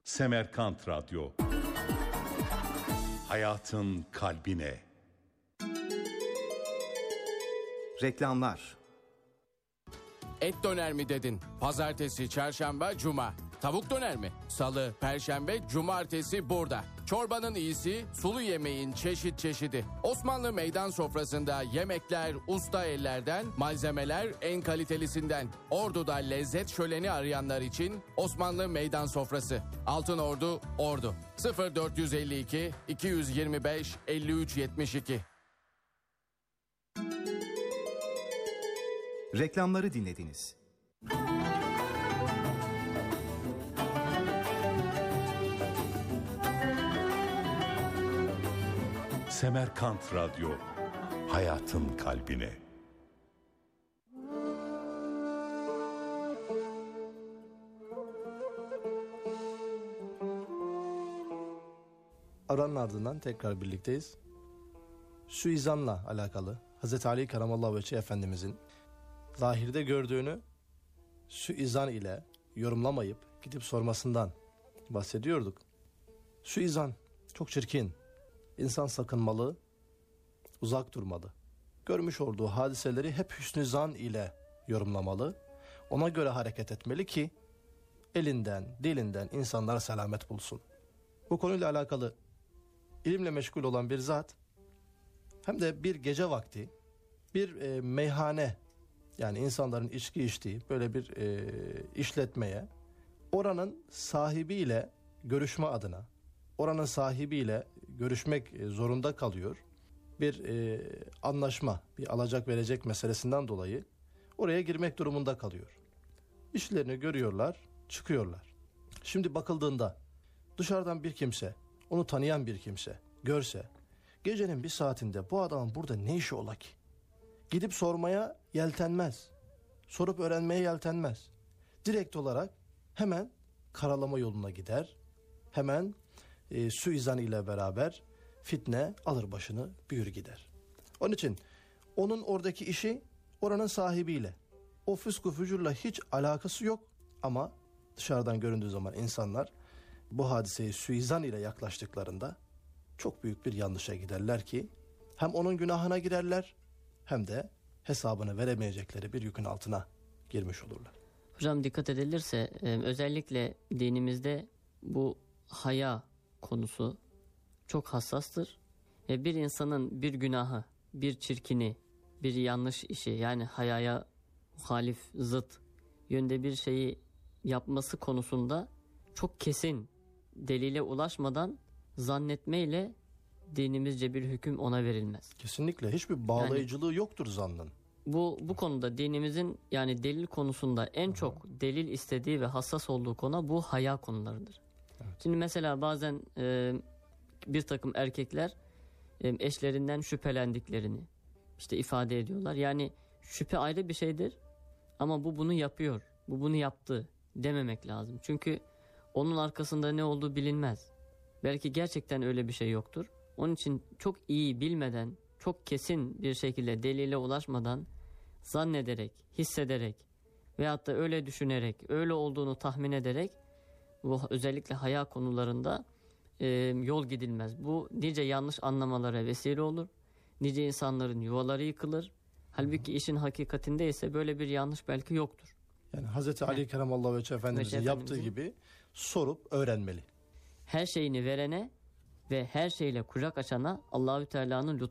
Semerkant Radyo. Hayatın kalbine. Reklamlar. Et döner mi dedin? Pazartesi, çarşamba, cuma. Tavuk döner mi? Salı, perşembe, cumartesi burada. Çorbanın iyisi, sulu yemeğin çeşit çeşidi. Osmanlı meydan sofrasında yemekler usta ellerden, malzemeler en kalitelisinden. Ordu'da lezzet şöleni arayanlar için Osmanlı meydan sofrası. Altınordu, Ordu. 0452 225 53 72. Reklamları dinlediniz. Semerkant Radyo. Hayatın kalbine. Aranın ardından tekrar birlikteyiz. Suizanla alakalı Hz. Ali Keramallahu Vecih Efendimizin zahirde gördüğünü suizan ile yorumlamayıp gidip sormasından bahsediyorduk. Suizan çok çirkin. İnsan sakınmalı, uzak durmalı. Görmüş olduğu hadiseleri hep hüsnü zan ile yorumlamalı. Ona göre hareket etmeli ki elinden, dilinden insanlar selamet bulsun. Bu konuyla alakalı ilimle meşgul olan bir zat hem de bir gece vakti bir meyhane, yani insanların içki içtiği böyle bir işletmeye oranın sahibiyle görüşme adına, oranın sahibiyle görüşmek zorunda kalıyor. Bir anlaşma, bir alacak verecek meselesinden dolayı oraya girmek durumunda kalıyor. İşlerini görüyorlar, çıkıyorlar. Şimdi bakıldığında dışarıdan bir kimse, onu tanıyan bir kimse görse, gecenin bir saatinde bu adamın burada ne işi ola ki? Gidip sormaya yeltenmez. Sorup öğrenmeye yeltenmez. Direkt olarak hemen karalama yoluna gider. Hemen suizan ile beraber fitne alır başını, büyür gider. Onun için onun oradaki işi oranın sahibiyle, o fıskı fücurla hiç alakası yok. Ama dışarıdan göründüğü zaman insanlar bu hadiseyi suizan ile yaklaştıklarında çok büyük bir yanlışa giderler ki hem onun günahına girerler hem de hesabını veremeyecekleri bir yükün altına girmiş olurlar. Hocam dikkat edilirse özellikle dinimizde bu haya konusu çok hassastır. Ve bir insanın bir günahı, bir çirkini, bir yanlış işi, yani hayaya muhalif, zıt yönde bir şeyi yapması konusunda çok kesin delile ulaşmadan zannetmeyle dinimizce bir hüküm ona verilmez. Kesinlikle hiçbir bağlayıcılığı yoktur zannın. Bu konuda dinimizin, yani delil konusunda en çok delil istediği ve hassas olduğu konu bu haya konularıdır. Evet. Şimdi mesela bazen bir takım erkekler eşlerinden şüphelendiklerini işte ifade ediyorlar. Yani şüphe ayrı bir şeydir ama bu bunu yapıyor, bu bunu yaptı dememek lazım. Çünkü onun arkasında ne olduğu bilinmez. Belki gerçekten öyle bir şey yoktur. Onun için çok iyi bilmeden, çok kesin bir şekilde delile ulaşmadan zannederek, hissederek veyahut da öyle düşünerek, öyle olduğunu tahmin ederek bu özellikle haya konularında yol gidilmez. Bu nice yanlış anlamalara vesile olur. Nice insanların yuvaları yıkılır. Halbuki işin hakikatinde ise böyle bir yanlış belki yoktur. Yani Hz. Ali Keramallahu Vecih Efendimiz'in yaptığı gibi sorup öğrenmeli. Her şeyini verene ve her şeyle kucak açana Allahü Teala'nın lütfu